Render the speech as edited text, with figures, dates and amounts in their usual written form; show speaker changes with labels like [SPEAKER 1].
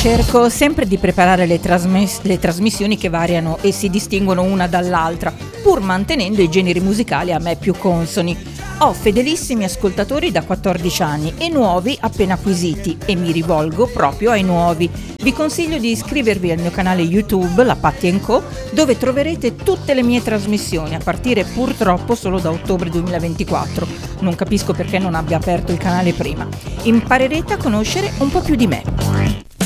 [SPEAKER 1] Cerco sempre di preparare le trasmissioni che variano e si distinguono una dall'altra, pur mantenendo i generi musicali a me più consoni. Ho fedelissimi ascoltatori da 14 anni e nuovi appena acquisiti e mi rivolgo proprio ai nuovi. Vi consiglio di iscrivervi al mio canale YouTube, La Patti & Co, dove troverete tutte le mie trasmissioni, a partire purtroppo solo da ottobre 2024. Non capisco perché non abbia aperto il canale prima. Imparerete a conoscere un po' più di me.